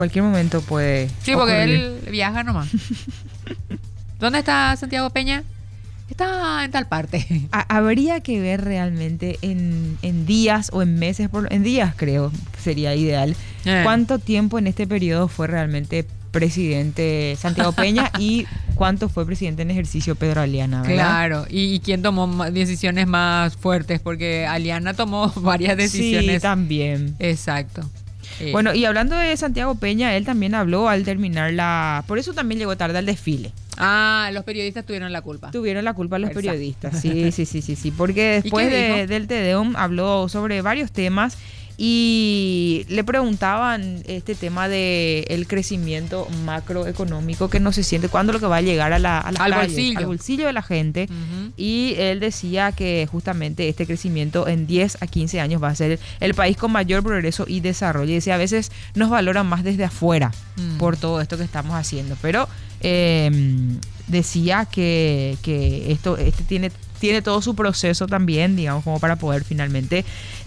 Cualquier momento puede Sí, porque ocurrir. él viaja nomás. ¿Dónde está Santiago Peña? Está en tal parte. Habría que ver realmente en días o en meses, en días creo que sería ideal, cuánto tiempo en este periodo fue realmente presidente Santiago Peña y cuánto fue presidente en ejercicio Pedro Aliana, ¿verdad? Claro, y quién tomó decisiones más fuertes, porque Aliana tomó varias decisiones. Sí, también. Exacto. Bueno, y hablando de Santiago Peña, él también habló al terminar por eso también llegó tarde al desfile. Los periodistas tuvieron la culpa. Tuvieron la culpa los periodistas, sí, porque después del Te Deum habló sobre varios temas y le preguntaban este tema de el crecimiento macroeconómico que no se siente, cuándo lo que va a llegar a las calles, al bolsillo de la gente. Y él decía que justamente este crecimiento en 10 a 15 años va a ser el país con mayor progreso y desarrollo. Y decía, a veces nos valoran más desde afuera por todo esto que estamos haciendo, pero decía que tiene todo su proceso también, digamos, como para poder finalmente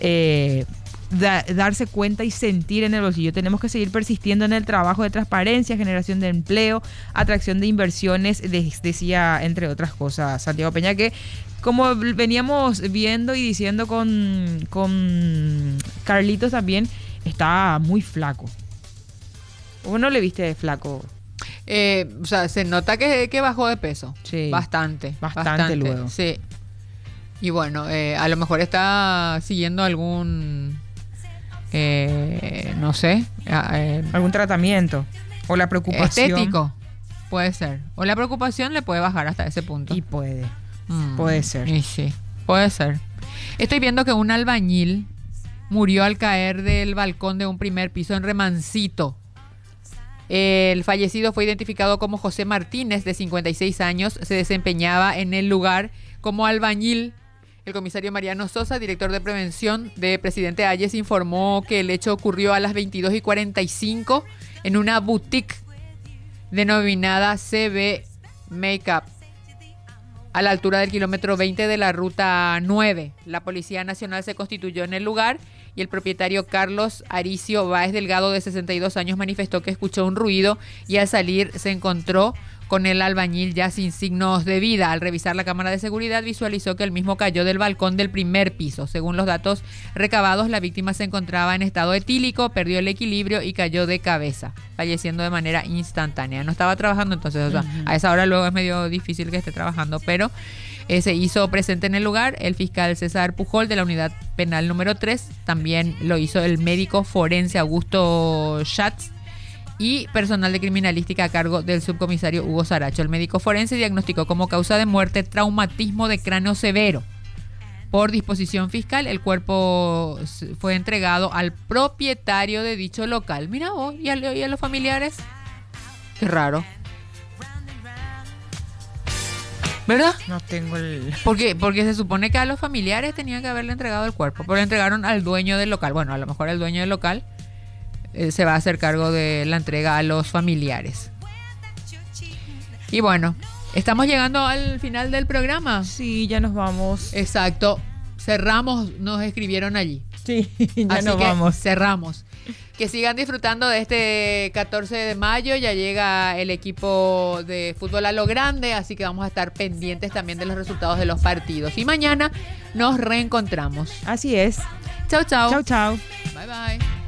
darse cuenta y sentir en el bolsillo. Tenemos que seguir persistiendo en el trabajo de transparencia, generación de empleo, atracción de inversiones, decía entre otras cosas Santiago Peña, que como veníamos viendo y diciendo con Carlitos también, está muy flaco. ¿O no le viste flaco? O sea, se nota que bajó de peso. Sí. Bastante luego. Sí. Y bueno, a lo mejor está siguiendo algún... no sé. algún tratamiento. O la preocupación. Estético. Puede ser. O la preocupación le puede bajar hasta ese punto. Y puede. Puede ser. Y sí, puede ser. Estoy viendo que un albañil murió al caer del balcón de un primer piso en Remancito. El fallecido fue identificado como José Martínez, de 56 años. Se desempeñaba en el lugar como albañil. El comisario Mariano Sosa, director de prevención de Presidente Hayes, informó que el hecho ocurrió a las 22:45 en una boutique denominada CB Makeup, a la altura del kilómetro 20 de la ruta 9. La Policía Nacional se constituyó en el lugar y el propietario Carlos Aricio Báez Delgado, de 62 años, manifestó que escuchó un ruido y al salir se encontró con el albañil ya sin signos de vida. Al revisar la cámara de seguridad visualizó que el mismo cayó del balcón del primer piso. Según los datos recabados, la víctima se encontraba en estado etílico, perdió el equilibrio y cayó de cabeza, falleciendo de manera instantánea. No estaba trabajando, entonces, o sea, a esa hora luego es medio difícil que esté trabajando, pero se hizo presente en el lugar el fiscal César Pujol, de la unidad penal número 3. También lo hizo el médico forense Augusto Schatz y personal de criminalística a cargo del subcomisario Hugo Saracho. El médico forense diagnosticó como causa de muerte traumatismo de cráneo severo. Por disposición fiscal, el cuerpo fue entregado al propietario de dicho local. Mira vos, ¿y a los familiares? Qué raro. ¿Verdad? No tengo el... Porque se supone que a los familiares tenían que haberle entregado el cuerpo, pero le entregaron al dueño del local. Bueno, a lo mejor el dueño del local se va a hacer cargo de la entrega a los familiares. Y bueno, estamos llegando al final del programa. Sí, ya nos vamos. Exacto. Cerramos, nos escribieron allí. Sí, ya Así nos que vamos. Cerramos. Que sigan disfrutando de este 14 de mayo. Ya llega el equipo de fútbol a lo grande, así que vamos a estar pendientes también de los resultados de los partidos. Y mañana nos reencontramos. Así es. Chau, chau. Chau, chau. Bye, bye.